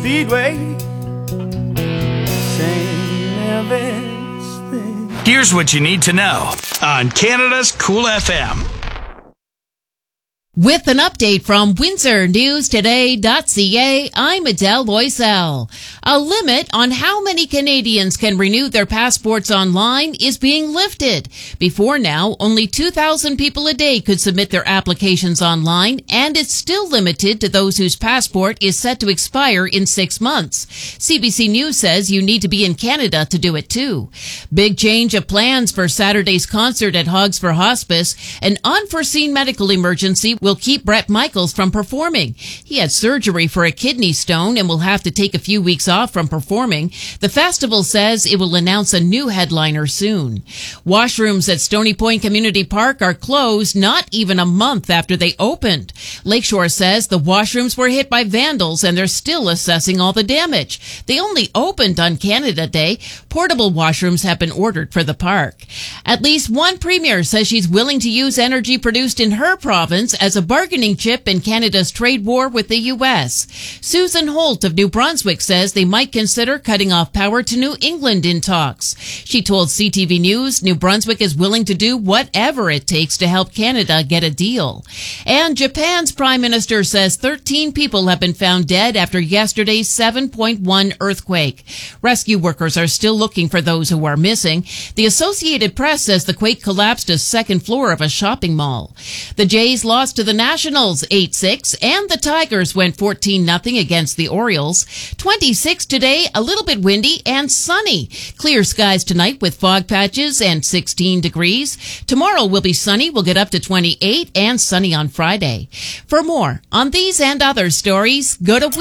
Speedway. Same everything. Here's what you need to know on Canada's Cool FM. With an update from WindsorNewsToday.ca, I'm Adele Loisel. A limit on how many Canadians can renew their passports online is being lifted. Before now, only 2,000 people a day could submit their applications online, and it's still limited to those whose passport is set to expire in 6 months. CBC News says you need to be in Canada to do it too. Big change of plans for Saturday's concert at Hogs for Hospice. An unforeseen medical emergency will keep Bret Michaels from performing. He had surgery for a kidney stone and will have to take a few weeks off from performing. The festival says it will announce a new headliner soon. Washrooms at Stony Point Community Park are closed not even a month after they opened. Lakeshore says the washrooms were hit by vandals and they're still assessing all the damage. They only opened on Canada Day. Portable washrooms have been ordered for the park. At least one premier says she's willing to use energy produced in her province as a bargaining chip in Canada's trade war with the U.S. Susan Holt of New Brunswick says they might consider cutting off power to New England in talks. She told CTV News New Brunswick is willing to do whatever it takes to help Canada get a deal. And Japan's Prime Minister says 13 people have been found dead after yesterday's 7.1 earthquake. Rescue workers are still looking for those who are missing. The Associated Press says the quake collapsed a second floor of a shopping mall. The Jays lost to the Nationals 8-6, and the Tigers went 14-0 against the Orioles. 26 today, a little bit windy and sunny. Clear skies tonight with fog patches and 16 degrees. Tomorrow will be sunny. We'll get up to 28 and sunny on Friday. For more on these and other stories, go to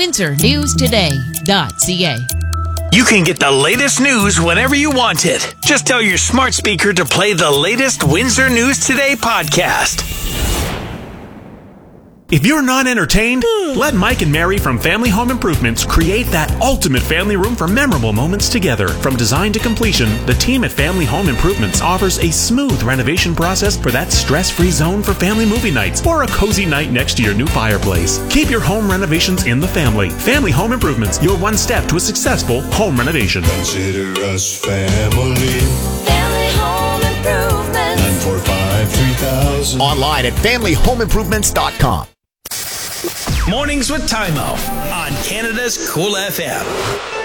WindsorNewsToday.ca. You can get the latest news whenever you want it. Just tell your smart speaker to play the latest Windsor News Today podcast. If you're not entertained, let Mike and Mary from Family Home Improvements create that ultimate family room for memorable moments together. From design to completion, the team at Family Home Improvements offers a smooth renovation process for that stress-free zone for family movie nights or a cozy night next to your new fireplace. Keep your home renovations in the family. Family Home Improvements, your one step to a successful home renovation. Consider us family. Family Home Improvements. 945-3000. Online at familyhomeimprovements.com. Mornings with Tymo on Canada's Cool FM.